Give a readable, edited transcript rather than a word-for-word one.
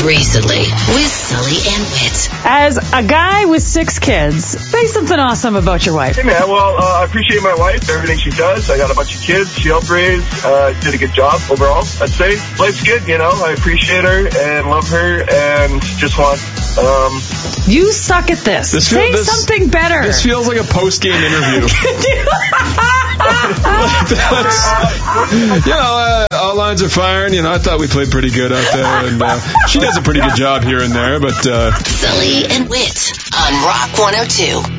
recently with Sully and Whit. As a guy with 6 kids, say something awesome about your wife. Hey, man, well, I appreciate my wife, everything she does. I got a bunch of kids. She helped raise, did a good job overall. I'd say life's good, you know. I appreciate her and love her and just want... You suck at this. Say something better. This feels like a post-game interview. All lines are firing. I thought we played pretty good out there, and she does a pretty good job here and there. But Sully and Whit on Rock 102.